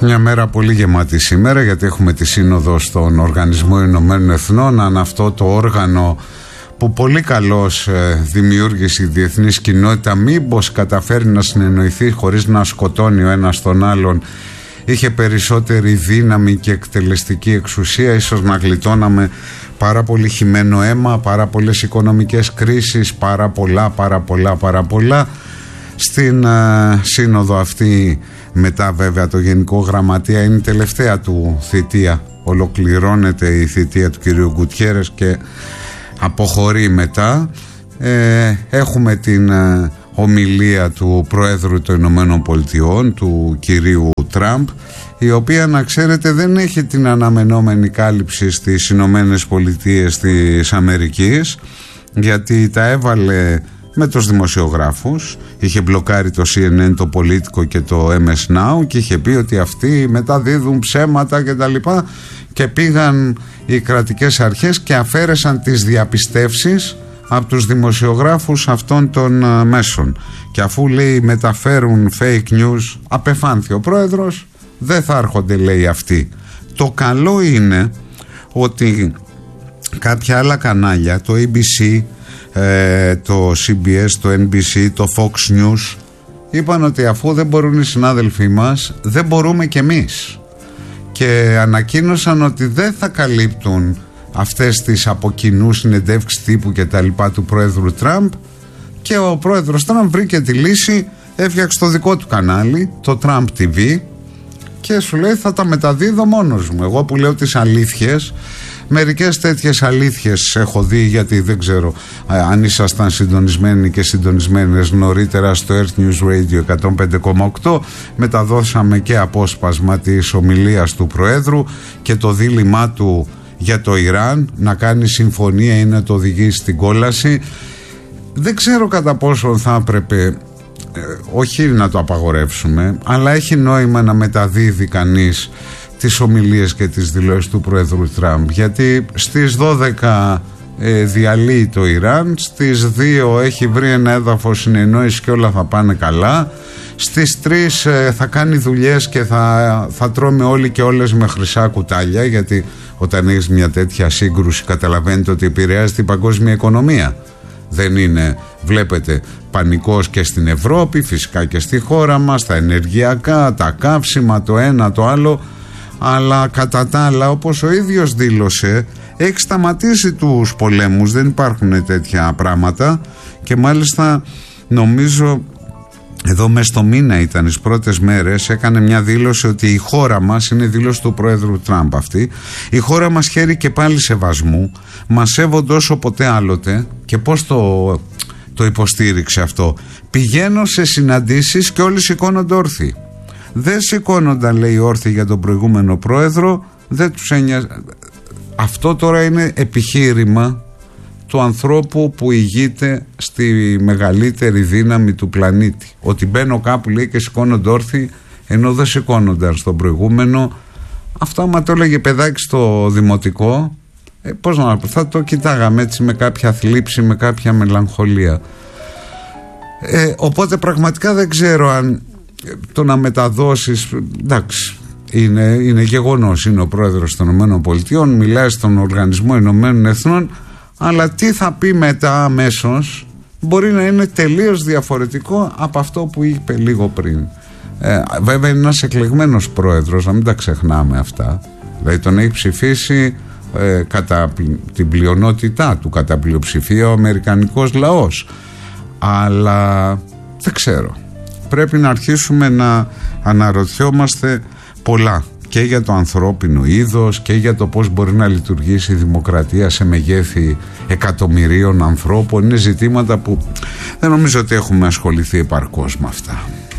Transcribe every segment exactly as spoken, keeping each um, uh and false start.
Μια μέρα πολύ γεμάτη σήμερα, γιατί έχουμε τη σύνοδο στον Οργανισμό Ηνωμένων Εθνών, αν αυτό το όργανο που πολύ καλώς δημιούργησε η διεθνής κοινότητα μήπως καταφέρει να συνεννοηθεί χωρίς να σκοτώνει ο ένας τον άλλον, είχε περισσότερη δύναμη και εκτελεστική εξουσία, ίσως να γλιτώναμε πάρα πολύ χυμένο αίμα, πάρα πολλές οικονομικές κρίσεις, πάρα πολλά, πάρα πολλά, πάρα πολλά. Στην uh, σύνοδο αυτή, μετά βέβαια το Γενικό Γραμματεία, είναι η τελευταία του θητεία, ολοκληρώνεται η θητεία του κυρίου Γκουτιέρες και αποχωρεί μετά. ε, έχουμε την uh, ομιλία του Προέδρου των Ηνωμένων Πολιτειών, του κυρίου Τραμπ, η οποία, να ξέρετε, δεν έχει την αναμενόμενη κάλυψη στις Ηνωμένες Πολιτείες της Αμερικής, γιατί τα έβαλε με τους δημοσιογράφους, είχε μπλοκάρει το σι εν εν, το Πολίτικο και το εμ ες Now και είχε πει ότι αυτοί μεταδίδουν ψέματα και τα λοιπά, και πήγαν οι κρατικές αρχές και αφαίρεσαν τις διαπιστεύσεις από τους δημοσιογράφους αυτών των uh, μέσων, και αφού, λέει, μεταφέρουν fake news, απεφάνθη ο πρόεδρος, δεν θα έρχονται, λέει, αυτοί. Το καλό είναι ότι κάποια άλλα κανάλια, το έι μπι σι, ε, το σι μπι ες, το εν μπι σι, το Fox News, είπαν ότι αφού δεν μπορούν οι συνάδελφοί μας, δεν μπορούμε κι εμείς, και ανακοίνωσαν ότι δεν θα καλύπτουν αυτές τις από κοινού συνεντεύξεις τύπου και τα λοιπά του πρόεδρου Τραμπ, και ο πρόεδρος Τραμπ βρήκε τη λύση, έφτιαξε το δικό του κανάλι, το Trump τι βι, και σου λέει θα τα μεταδίδω μόνος μου. Εγώ που λέω τις αλήθειες, μερικές τέτοιες αλήθειες έχω δει, γιατί δεν ξέρω αν ήσασταν συντονισμένοι και συντονισμένες νωρίτερα στο Earth News Radio εκατόν πέντε κόμμα οκτώ, μεταδώσαμε και απόσπασμα της ομιλίας του Προέδρου και το δίλημά του για το Ιράν, να κάνει συμφωνία ή να το οδηγήσει στην κόλαση. Δεν ξέρω κατά πόσο θα έπρεπε, ε, όχι να το απαγορεύσουμε, αλλά έχει νόημα να μεταδίδει κανείς τις ομιλίες και τις δηλώσεις του Πρόεδρου Τραμπ, γιατί στις δώδεκα ε, διαλύει το Ιράν, στις δύο έχει βρει ένα έδαφος συνεννόησης και όλα θα πάνε καλά, στις τρεις ε, θα κάνει δουλειές και θα, θα τρώμε όλοι και όλες με χρυσά κουτάλια, γιατί όταν έχεις μια τέτοια σύγκρουση καταλαβαίνετε ότι επηρεάζει την παγκόσμια οικονομία. Δεν είναι, βλέπετε, πανικός και στην Ευρώπη, φυσικά και στη χώρα μας, τα ενεργειακά, τα καύσιμα, το ένα το άλλο, αλλά κατά τα άλλα, όπως ο ίδιος δήλωσε, έχει σταματήσει τους πολέμους, δεν υπάρχουν τέτοια πράγματα, και μάλιστα νομίζω εδώ μέσα στο μήνα ήταν, τις πρώτες μέρες έκανε μια δήλωση ότι η χώρα μας, είναι δήλωση του Πρόεδρου Τραμπ αυτή, η χώρα μας χαίρει και πάλι σεβασμού, μας σέβονται όσο ποτέ άλλοτε. Και πώς το, το υποστήριξε αυτό? Πηγαίνω σε συναντήσεις και όλοι σηκώνονται όρθιοι. Δεν σηκώνονταν, λέει, όρθιοι για τον προηγούμενο πρόεδρο, δεν τους ένοιαζε. Αυτό τώρα είναι επιχείρημα του ανθρώπου που ηγείται στη μεγαλύτερη δύναμη του πλανήτη. Ότι μπαίνω κάπου, λέει, και σηκώνονται όρθιοι, ενώ δεν σηκώνονταν στον προηγούμενο. Αυτό άμα το έλεγε παιδάκι στο δημοτικό, ε, πώς να πω, θα το κοιτάγαμε έτσι με κάποια θλίψη, με κάποια μελαγχολία. Ε, οπότε πραγματικά δεν ξέρω αν το να μεταδώσεις, εντάξει, είναι, είναι γεγονός, είναι ο πρόεδρος των ΗΠΑ, μιλάει στον Οργανισμό Ηνωμένων Εθνών, αλλά τι θα πει μετά αμέσως μπορεί να είναι τελείως διαφορετικό από αυτό που είπε λίγο πριν. Ε, βέβαια είναι ένας εκλεγμένος πρόεδρος, να μην τα ξεχνάμε αυτά, δηλαδή τον έχει ψηφίσει ε, κατά την πλειονότητά του, κατά πλειοψηφία ο αμερικανικός λαός, αλλά δεν ξέρω, πρέπει να αρχίσουμε να αναρωτιόμαστε πολλά και για το ανθρώπινο είδος και για το πώς μπορεί να λειτουργήσει η δημοκρατία σε μεγέθη εκατομμυρίων ανθρώπων. Είναι ζητήματα που δεν νομίζω ότι έχουμε ασχοληθεί επαρκώς με αυτά.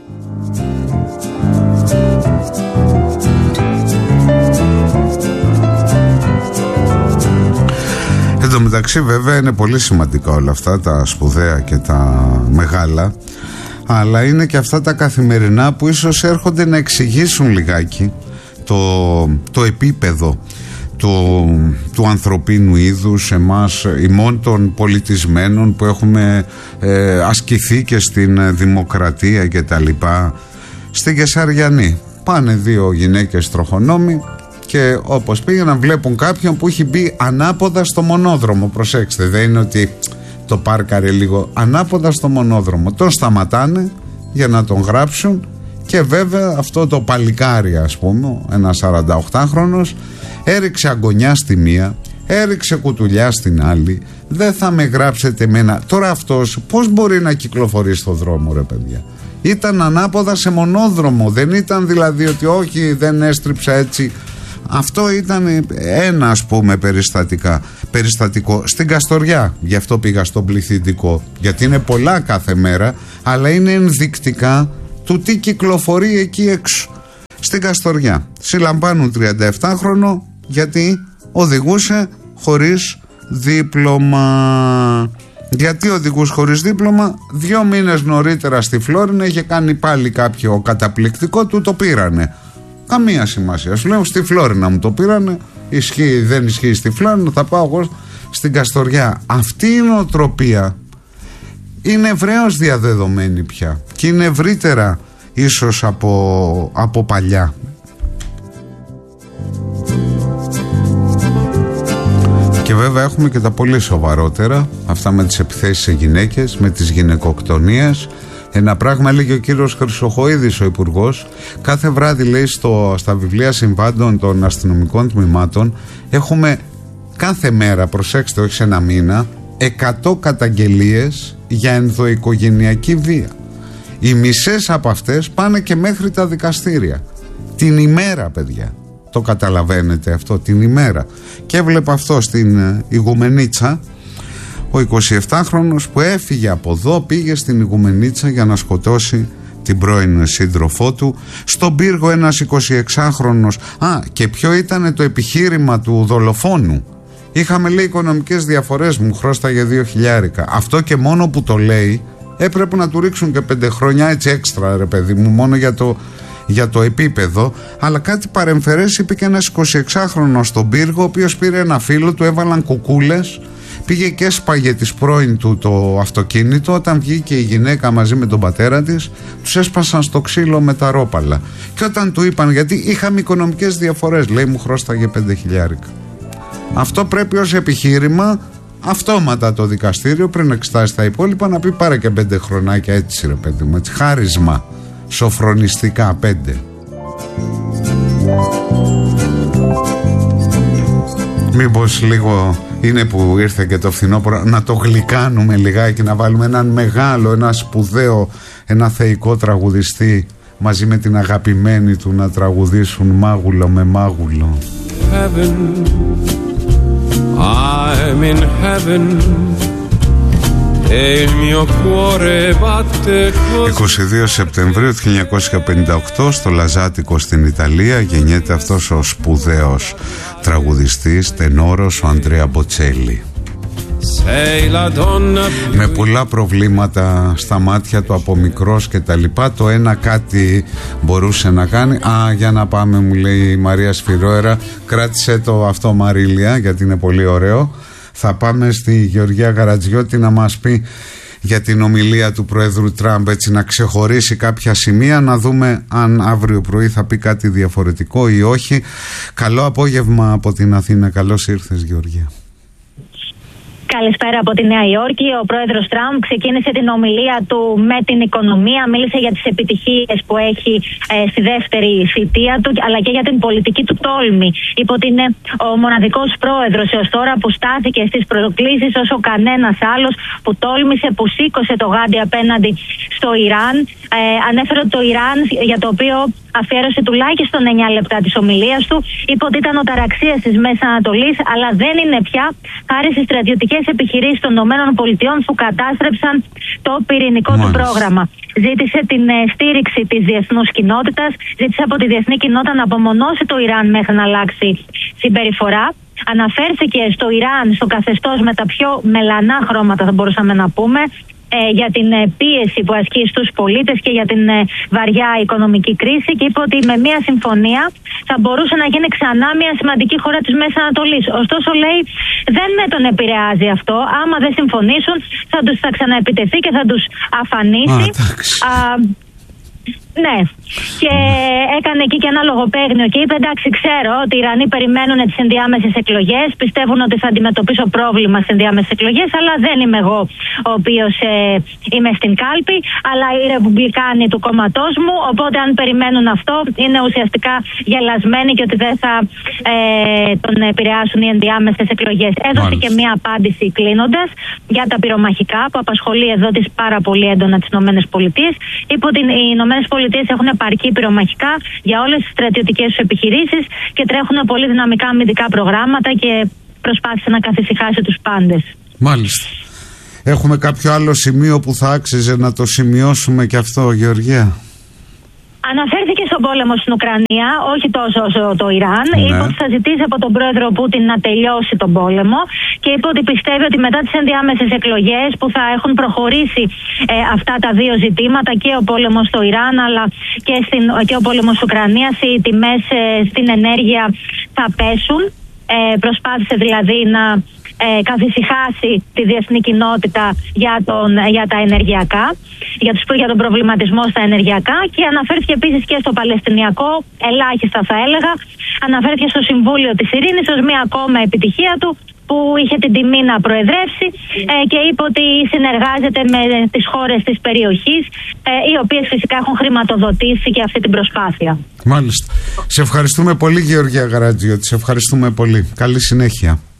Εν τω μεταξύ βέβαια είναι πολύ σημαντικά όλα αυτά, τα σπουδαία και τα μεγάλα, αλλά είναι και αυτά τα καθημερινά που ίσως έρχονται να εξηγήσουν λιγάκι το, το επίπεδο του, του ανθρωπίνου είδους, εμάς ημών των πολιτισμένων που έχουμε ε, ασκηθεί και στην δημοκρατία και τα λοιπά. Στην Κεσαριανή Πάνε δύο γυναίκες τροχονόμοι και όπως πήγαιναν βλέπουν κάποιον που έχει μπει ανάποδα στο μονόδρομο. Προσέξτε, δεν είναι ότι το πάρκαρε λίγο, ανάποδα στο μονόδρομο. Τον σταματάνε για να τον γράψουν και βέβαια αυτό το παλικάρι, ας πούμε, ένα σαρανταοκτάχρονος, έριξε αγωνιά στη μία, έριξε κουτουλιά στην άλλη. Δεν θα με γράψετε εμένα. Τώρα αυτός πώς μπορεί να κυκλοφορεί στο δρόμο, ρε παιδιά? Ήταν ανάποδα σε μονόδρομο. Δεν ήταν δηλαδή ότι όχι, δεν έστριψα έτσι. Αυτό ήταν ένα, ας πούμε, περιστατικά, περιστατικό στην Καστοριά. Γι' αυτό πήγα στον πληθυντικό, γιατί είναι πολλά κάθε μέρα, αλλά είναι ενδεικτικά του τι κυκλοφορεί εκεί έξω. Στην Καστοριά συλλαμβάνουν τριανταεπτάχρονο γιατί οδηγούσε χωρίς δίπλωμα. Γιατί οδηγούς χωρίς δίπλωμα? Δύο μήνες νωρίτερα στη Φλόρινα είχε κάνει πάλι κάποιο καταπληκτικό, του το πήρανε. Καμία σημασία. Σου λέω, στη Φλόρινα μου το πήρανε. Ισχύει, δεν ισχύει στη Φλόρινα, θα πάω εγώ στην Καστοριά. Αυτή η νοοτροπία είναι ευρέως διαδεδομένη πια και είναι ευρύτερα ίσως από, από παλιά. Και βέβαια έχουμε και τα πολύ σοβαρότερα, αυτά με τις επιθέσεις σε γυναίκες, με τις γυναικοκτονίες. Ένα πράγμα έλεγε ο κύριος Χρυσοχοΐδης, ο υπουργός. Κάθε βράδυ, λέει, στο, στα βιβλία συμβάντων των αστυνομικών τμήματων έχουμε κάθε μέρα, προσέξτε, όχι σε ένα μήνα, εκατό καταγγελίες για ενδοοικογενειακή βία. Οι μισές από αυτές πάνε και μέχρι τα δικαστήρια. Την ημέρα, παιδιά. Το καταλαβαίνετε αυτό, την ημέρα. Και έβλεπα αυτό στην uh, Ηγουμενίτσα. Ο εικοσιεπτάχρονος που έφυγε από εδώ πήγε στην Ηγουμενίτσα για να σκοτώσει την πρώην σύντροφό του. Στον Πύργο ένας εικοσιεξάχρονος. Α, και ποιο ήταν το επιχείρημα του δολοφόνου? Είχαμε, λέει, οικονομικές διαφορές, μου χρώσταγε δύο χιλιάρικα. Αυτό και μόνο που το λέει έπρεπε να του ρίξουν και πέντε χρόνια έτσι έξτρα, ρε παιδί μου, μόνο για το, για το επίπεδο. Αλλά κάτι παρεμφερές είπε και ένας εικοσιεξάχρονος στον Πύργο, ο οποίος πήρε ένα φίλο του, έβαλαν κουκούλες, πήγε και έσπαγε της πρώην του το αυτοκίνητο. Όταν βγήκε η γυναίκα μαζί με τον πατέρα της, τους έσπασαν στο ξύλο με τα ρόπαλα. Και όταν του είπαν, γιατί είχαμε οικονομικές διαφορές, λέει, μου χρώσταγε πέντε χιλιάρικα. Αυτό πρέπει ως επιχείρημα αυτόματα το δικαστήριο, πριν εξετάσει τα υπόλοιπα, να πει πάρε και πέντε χρονάκια, έτσι, ρε παιδί μου, έτσι, χάρισμα, σοφρονιστικά, πέντε. Μήπως λίγο είναι που ήρθε και το φθινόπωρο, να το γλυκάνουμε λιγάκι, να βάλουμε έναν μεγάλο, ένα σπουδαίο, ένα θεϊκό τραγουδιστή μαζί με την αγαπημένη του να τραγουδήσουν μάγουλο με μάγουλο. Heaven, I'm in heaven. είκοσι δύο Σεπτεμβρίου του χίλια εννιακόσια πενήντα οκτώ στο Λαζάτικο στην Ιταλία γεννιέται αυτός ο σπουδαίος τραγουδιστής, τενόρος, ο Αντρέα Μποτσέλη. Με πολλά προβλήματα στα μάτια του από μικρός και τα λοιπά. Το ένα κάτι μπορούσε να κάνει. Α, για να πάμε, μου λέει η Μαρία Σφυρόερα. Κράτησε το αυτό, Μαρίλια, γιατί είναι πολύ ωραίο. Θα πάμε στη Γεωργία Γαρατζιώτη να μας πει για την ομιλία του Προέδρου Τραμπ, έτσι να ξεχωρίσει κάποια σημεία, να δούμε αν αύριο πρωί θα πει κάτι διαφορετικό ή όχι. Καλό απόγευμα από την Αθήνα. Καλώς ήρθες, Γεωργία. Καλησπέρα από τη Νέα Υόρκη. Ο πρόεδρος Τραμπ ξεκίνησε την ομιλία του με την οικονομία, μίλησε για τις επιτυχίες που έχει ε, στη δεύτερη θητεία του, αλλά και για την πολιτική του τόλμη. Είπε ότι είναι ο μοναδικός πρόεδρος έως τώρα που στάθηκε στις προκλήσεις όσο κανένας άλλος, που τόλμησε, που σήκωσε το γάντι απέναντι στο Ιράν. Ε, ανέφερε το Ιράν, για το οποίο αφιέρωσε τουλάχιστον εννιά λεπτά της ομιλίας του. Είπε ότι ήταν ο ταραξίας της Μέσης Ανατολής, αλλά δεν είναι πια, χάρη στις στρατιωτικές επιχειρήσεις των ΗΠΑ που κατάστρεψαν το πυρηνικό Μάλιστα. του πρόγραμμα. Ζήτησε την ε, στήριξη της διεθνούς κοινότητας, ζήτησε από τη διεθνή κοινότητα να απομονώσει το Ιράν μέχρι να αλλάξει συμπεριφορά. Αναφέρθηκε στο Ιράν, στο καθεστώς με τα πιο μελανά χρώματα, θα μπορούσαμε να πούμε, Ε, για την ε, πίεση που ασκεί στους πολίτες και για την ε, βαριά οικονομική κρίση, και είπε ότι με μια συμφωνία θα μπορούσε να γίνει ξανά μια σημαντική χώρα της Μέσης Ανατολής. Ωστόσο, λέει, δεν με τον επηρεάζει αυτό. Άμα δεν συμφωνήσουν, θα τους θα ξαναεπιτεθεί και θα τους αφανίσει. Α, Α, ναι. Και έκανε εκεί και ένα λογοπαίγνιο και είπε: εντάξει, ξέρω ότι οι Ιρανοί περιμένουν τις ενδιάμεσες εκλογές, πιστεύουν ότι θα αντιμετωπίσω πρόβλημα στις ενδιάμεσες εκλογές, αλλά δεν είμαι εγώ ο οποίος ε, είμαι στην κάλπη, αλλά οι Ρεπουμπλικάνοι του κόμματός μου. Οπότε, αν περιμένουν αυτό, είναι ουσιαστικά γελασμένοι και ότι δεν θα ε, τον επηρεάσουν οι ενδιάμεσες εκλογές. Έδωσε Μάλιστα. και μία απάντηση κλείνοντας για τα πυρομαχικά, που απασχολεί εδώ τις πάρα πολύ έντονα τις ΗΠΑ. Είπε ότι οι ΗΠΑ έχουν επαρκή πυρομαχικά για όλες τις στρατιωτικές τους επιχειρήσεις και τρέχουν πολύ δυναμικά αμυντικά προγράμματα και προσπάθησε να καθησυχάσει τους πάντες. Μάλιστα. Έχουμε κάποιο άλλο σημείο που θα άξιζε να το σημειώσουμε και αυτό, Γεωργία? Αναφέρθηκε στον πόλεμο στην Ουκρανία, όχι τόσο όσο το Ιράν. Ναι. Είπε ότι θα ζητήσει από τον πρόεδρο Πούτιν να τελειώσει τον πόλεμο και είπε ότι πιστεύει ότι μετά τις ενδιάμεσες εκλογές που θα έχουν προχωρήσει ε, αυτά τα δύο ζητήματα, και ο πόλεμος στο Ιράν αλλά και, στην, και ο πόλεμος της Ουκρανίας, οι τιμές ε, στην ενέργεια θα πέσουν. Ε, προσπάθησε δηλαδή να ε, καθησυχάσει τη διεθνή κοινότητα για, τον, για τα ενεργειακά, για, τους, για τον προβληματισμό στα ενεργειακά, και αναφέρθηκε επίσης και στο Παλαιστινιακό, ελάχιστα θα έλεγα, αναφέρθηκε στο Συμβούλιο της Ειρήνης ως μία ακόμα επιτυχία του, που είχε την τιμή να προεδρεύσει, ε, και είπε ότι συνεργάζεται με τις χώρες της περιοχής, ε, οι οποίες φυσικά έχουν χρηματοδοτήσει και αυτή την προσπάθεια. Μάλιστα. Σε ευχαριστούμε πολύ, Γεωργία Γαρατζιώτη. Σε ευχαριστούμε πολύ. Καλή συνέχεια.